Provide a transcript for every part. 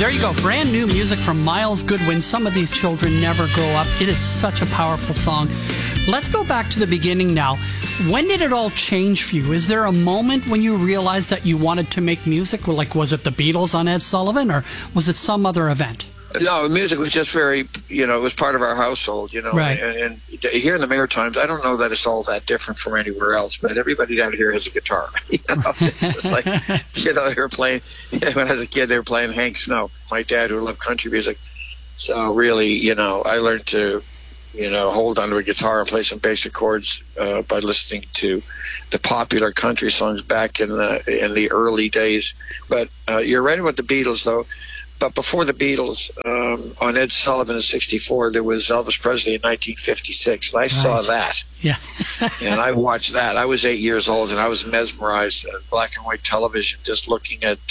There you go. Brand new music from Myles Goodwyn. Some of these children never grow up. It is such a powerful song. Let's go back to the beginning now. When did it all change for you? Is there a moment when you realized that you wanted to make music? Like, was it the Beatles on Ed Sullivan, or was it some other event? No, music was just very, it was part of our household, Right. And here in the Maritimes, I don't know that it's all that different from anywhere else, but everybody down here has a guitar. It's just like, they were playing, when I was a kid, they were playing Hank Snow, my dad who loved country music. So really, I learned to, hold onto a guitar and play some basic chords by listening to the popular country songs back in the early days. But you're right about the Beatles, though. But before the Beatles, on Ed Sullivan in '64, there was Elvis Presley in 1956, and I saw that. Yeah. And I watched that. I was 8 years old, and I was mesmerized at black and white television, just looking at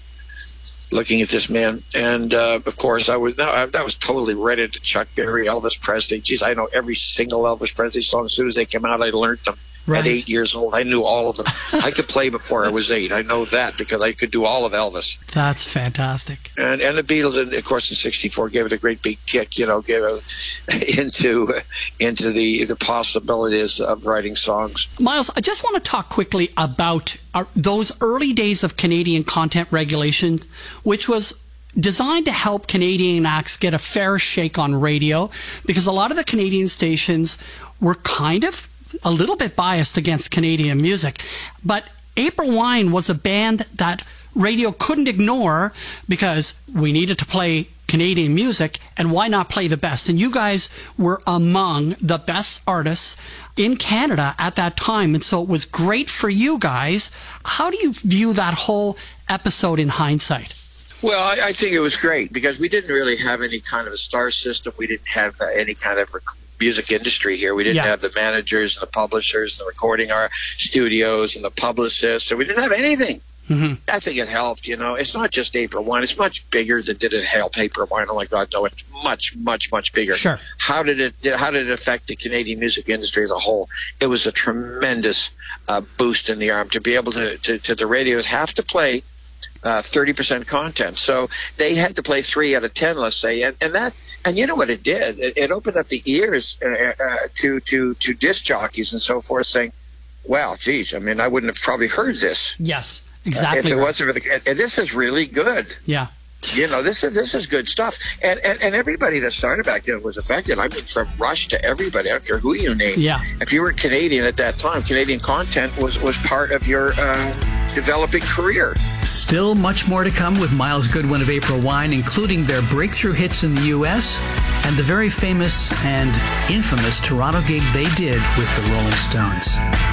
this man. And of course, I was totally ready to Chuck Berry, Elvis Presley. Geez, I know every single Elvis Presley song. As soon as they came out, I learned them. Right. At 8 years old, I knew all of them. I could play before I was 8. I know that because I could do all of Elvis. That's fantastic. And the Beatles, of course, in '64 gave it a great big kick. Gave it into the possibilities of writing songs. Myles, I just want to talk quickly about those early days of Canadian content regulation, which was designed to help Canadian acts get a fair shake on radio, because a lot of the Canadian stations were kind of a little bit biased against Canadian music. But April Wine was a band that radio couldn't ignore because we needed to play Canadian music, and why not play the best? And you guys were among the best artists in Canada at that time, and so it was great for you guys. How do you view that whole episode in hindsight? Well, I think it was great because we didn't really have any kind of a star system. We didn't have any kind of music industry here. We didn't have the managers and the publishers and the recording studios and the publicists. So we didn't have anything. Mm-hmm. I think it helped. It's not just April Wine. It's much bigger than did it help April Wine. Oh my God, no! It's much, much, much bigger. Sure. How did it affect the Canadian music industry as a whole? It was a tremendous boost in the arm to be able to the radios have to play 30% content. So they had to play 3 out of 10, let's say, and you know what it did? It opened up the ears to disc jockeys and so forth, saying, "Wow, geez, I mean, I wouldn't have probably heard this." Yes, exactly. If it wasn't for and this is really good. Yeah. This is good stuff. And everybody that started back then was affected. I mean, from Rush to everybody. I don't care who you name. Yeah. If you were Canadian at that time, Canadian content was part of your developing career. Still much more to come with Myles Goodwyn of April Wine, including their breakthrough hits in the U.S. and the very famous and infamous Toronto gig they did with the Rolling Stones.